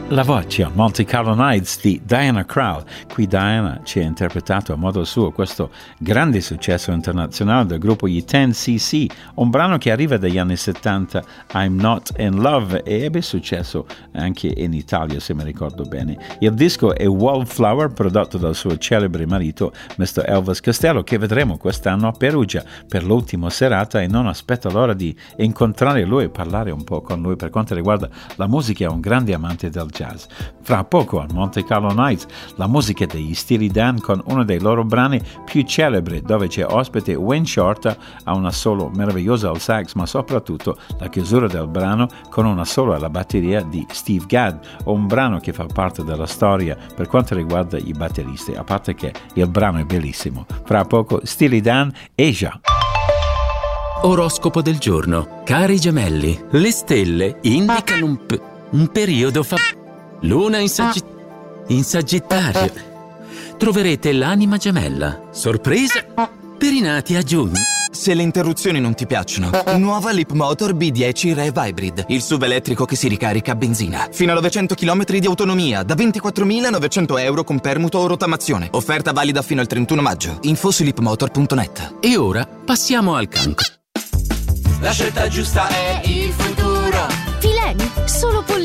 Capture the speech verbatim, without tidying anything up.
La voce a Monte Carlo Nights di Diana Krall. Qui Diana ci ha interpretato a modo suo questo grande successo internazionale del gruppo gli ten C C, un brano che arriva dagli anni settanta, I'm Not in Love, e ebbe successo anche in Italia, se mi ricordo bene. Il disco è Wallflower, prodotto dal suo celebre marito mister Elvis Costello, che vedremo quest'anno a Perugia per l'ultima serata, e non aspetta l'ora di incontrare lui e parlare un po' con lui per quanto riguarda la musica. È un grande amante del jazz. Fra poco a Monte Carlo Nights la musica degli Steely Dan con uno dei loro brani più celebri, dove c'è ospite Wayne Shorter a una solo meravigliosa al sax, ma soprattutto la chiusura del brano con una solo alla batteria di Steve Gadd, un brano che fa parte della storia per quanto riguarda i batteristi, a parte che il brano è bellissimo. Fra poco Steely Dan, Asia. Oroscopo del giorno. Cari gemelli, le stelle indicano un, p- un periodo fa... Luna in, saggi- in Sagittario. Troverete l'anima gemella. Sorpresa per i nati a giugno. Se le interruzioni non ti piacciono, nuova Leapmotor B dieci Rev Hybrid, il S U V elettrico che si ricarica a benzina. Fino a novecento chilometri di autonomia, da ventiquattromilanovecento euro con permuto o rottamazione. Offerta valida fino al trentuno maggio. Info su leapmotor punto net. E ora passiamo al cancro. La scelta giusta è il futuro. Fileni, solo polline